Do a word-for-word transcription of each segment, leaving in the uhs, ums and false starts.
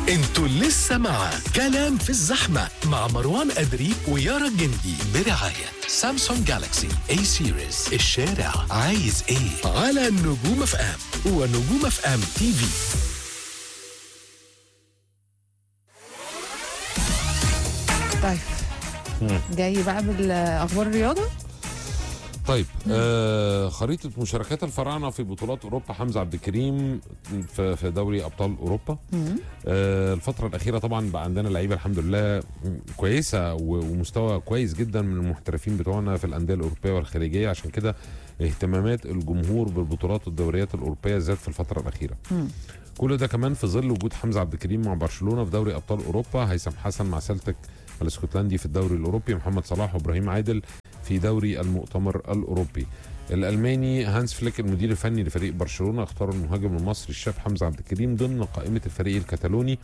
انتوا لسه مع كلام في الزحمة مع مروان أدري ويارا الجندي برعاية سامسونج جالاكسي اي سيريز. الشارع عايز ايه على نجوم اف ام ونجوم اف ام تي في. طيب جاي بقى بالاخبار الرياضه. طيب آه خريطة مشاركات الفراعنة في بطولات أوروبا. حمزة عبد الكريم في, في دوري أبطال أوروبا. آه الفترة الأخيرة طبعا بقى عندنا لعيبة الحمد لله كويسة ومستوى كويس جدا من المحترفين بتوعنا في الأندية الأوروبية والخليجية، عشان كده اهتمامات الجمهور بالبطولات والدوريات الأوروبية زاد في الفترة الأخيرة. مم. كل ده كمان في ظل وجود حمزة عبد الكريم مع برشلونة في دوري أبطال أوروبا، هيثم حسن مع سلتك الاسكتلندي في الدوري الأوروبي، محمد صلاح وإبراهيم عادل في دوري المؤتمر الأوروبي. الألماني هانس فليك المدير الفني لفريق برشلونة اختار المهاجم المصري الشاب حمزة عبد الكريم ضمن قائمة الفريق الكتالوني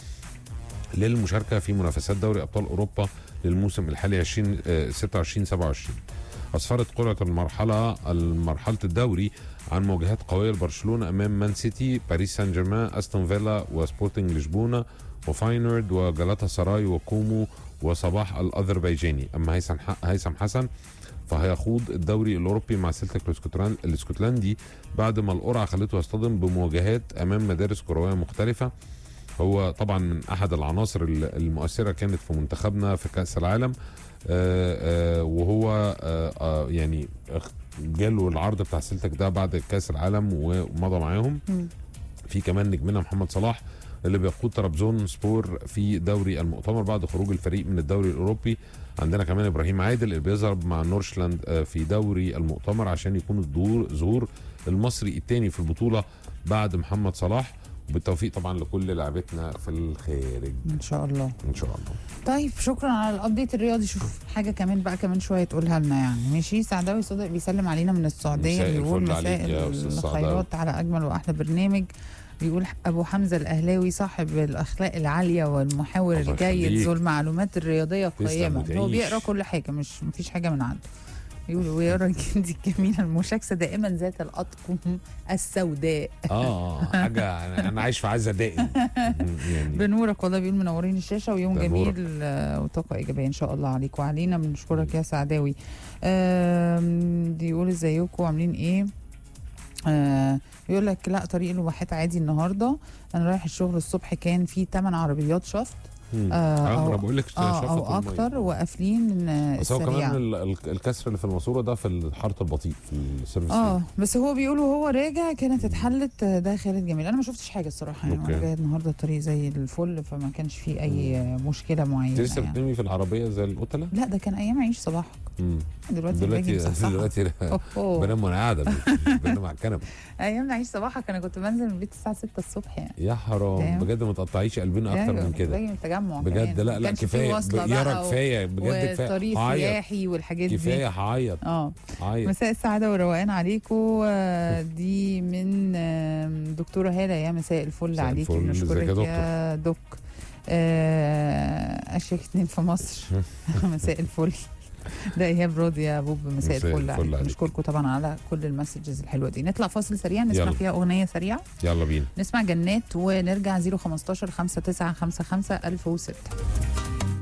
للمشاركة في منافسات دوري أبطال أوروبا للموسم الحالي عشرين ستة وعشرين سبعة وعشرين. أسفرت قرعة المرحلة المرحلة الدوري عن مواجهات قوية لبرشلونة أمام مان سيتي، باريس سان جيرمان، أستون فيلا وسبورتنج لشبونة وفاينورد وجالاتا سراي وكومو وصباح الأذربيجاني. أما هيثم هيثم حسن فهيخوض الدوري الأوروبي مع سلتك الاسكتلندي بعد ما القرعة خلته يصطدم بمواجهات أمام مدارس كروية مختلفة. هو طبعا من أحد العناصر المؤثرة كانت في منتخبنا في كأس العالم، آآ آآ وهو آآ يعني جاله العرض بتاع سلتك ده بعد كأس العالم ومضى معاهم. في كمان نجمنا محمد صلاح اللي بيقود طرابزون سبور في دوري المؤتمر بعد خروج الفريق من الدوري الأوروبي. عندنا كمان إبراهيم عادل اللي بيظهر مع نورشلاند في دوري المؤتمر عشان يكون الظهور المصري الثاني في البطولة بعد محمد صلاح. وبالتوفيق طبعا لكل لاعبتنا في الخارج ان شاء الله ان شاء الله. طيب شكرا على الابديت الرياضي. شوف حاجه كمان بقى كمان شويه تقولها لنا يعني. ماشي. سعداوي صدق بيسلم علينا من السعوديه، بيقول مساء الخيرات على اجمل واحلى برنامج. بيقول ابو حمزه الاهلاوي صاحب الاخلاق العاليه والمحاور الجيد ذو المعلومات الرياضيه القيمه. هو بيقرا كل حاجه، مش مفيش حاجه من عنده. يقول ويارا الجندي الجميله المشاكسه دائما ذات الاطقم السوداء. اه حاجه انا عايش في عزه دائم يعني. بنورك والله. بيقول منورين الشاشه ويوم جميل وطاقه ايجابيه ان شاء الله عليك وعلينا. بنشكرك يا سعداوي. بيقول ازيكم عاملين ايه. آه يقول لك لا طريق الواحات عادي النهارده. انا رايح الشغل الصبح كان في ثمان عربيات شفط اه او, بقول لك آه أو اكتر وقافلين السريع. هو كمان الكسر اللي في الماسوره ده في حاره البطيء في السيرفيس. اه بس هو بيقول وهو راجع كانت اتحلت. ده خالد جميل. انا ما شفتش حاجه الصراحه يعني. انا جاي النهارده الطريق زي الفل فما كانش فيه اي مم. مشكله معينه. لسه بتنامي يعني في العربيه زي القتله؟ لا ده كان ايام عيش صباحك. دلوقتي دلوقتي دلوقتي بنام وانا قاعده بنام على الكنبه. ايام عيش صباحك انا كنت بنزل من البيت الساعه ستة الصبح يعني. يا حرام بجد ما تقطعيش قلبنا اكتر من كده. باجي من التجمع بجد. لا لا كفايه يارا كفايه بجد كفايه. والطريق السياحي والحاجات دي كفايه. هعيط اه مساء السعاده والروقان عليكم. دي من دكتوره هاله. يا مساء الفل عليكي. بنشكرك يا دك. اشيك اتنين في مصر. مساء الفل. ده ايهاب راضي يا بوب. مساء الفل عليك. نشكركم طبعا على كل المسجز الحلوه دي. نطلع فاصل سريع نسمع يلا. فيها اغنيه سريعه. يلا بينا نسمع جنات ونرجع. صفر خمستاشر خمسة تسعة خمسة خمسة ألف وستة.